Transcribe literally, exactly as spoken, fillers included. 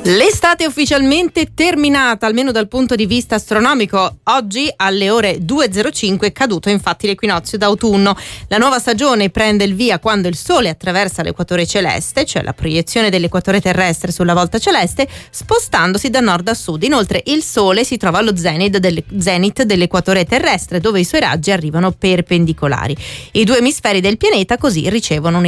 L'estate è ufficialmente terminata, almeno dal punto di vista astronomico. Oggi alle ore due e zero cinque è caduto infatti l'equinozio d'autunno. La nuova stagione prende il via quando il Sole attraversa l'equatore celeste, cioè la proiezione dell'equatore terrestre sulla volta celeste, spostandosi da nord a sud. Inoltre il Sole si trova allo zenith, del, zenith dell'equatore terrestre, dove i suoi raggi arrivano perpendicolari. I due emisferi del pianeta così ricevono un